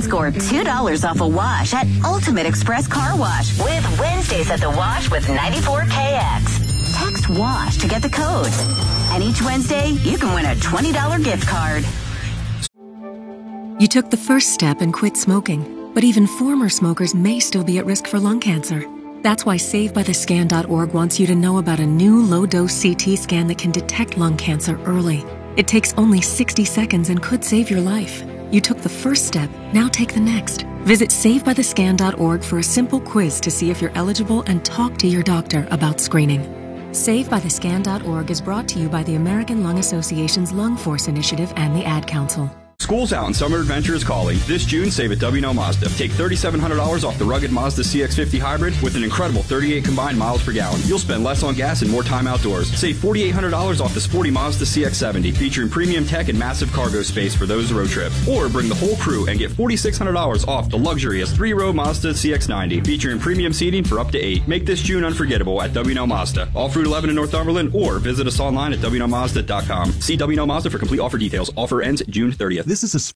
score $2 off a wash at Ultimate Express Car Wash with Wednesdays at the Wash with 94KX. Text WASH to get the code. And each Wednesday, you can win a $20 gift card. You took the first step and quit smoking, but even former smokers may still be at risk for lung cancer. That's why SaveByTheScan.org wants you to know about a new low-dose CT scan that can detect lung cancer early. It takes only 60 seconds and could save your life. You took the first step, now take the next. Visit SaveByTheScan.org for a simple quiz to see if you're eligible and talk to your doctor about screening. SaveByTheScan.org is brought to you by the American Lung Association's Lung Force Initiative and the Ad Council. School's out and summer adventure is calling. This June, save at W&O Mazda. Take $3,700 off the rugged Mazda CX-50 Hybrid with an incredible 38 combined miles per gallon. You'll spend less on gas and more time outdoors. Save $4,800 off the sporty Mazda CX-70, featuring premium tech and massive cargo space for those road trips. Or bring the whole crew and get $4,600 off the luxurious 3-row Mazda CX-90, featuring premium seating for up to 8. Make this June unforgettable at W&O Mazda. Off Route 11 in Northumberland, or visit us online at WNOMazda.com. See W&O Mazda for complete offer details. Offer ends June 30th. This is a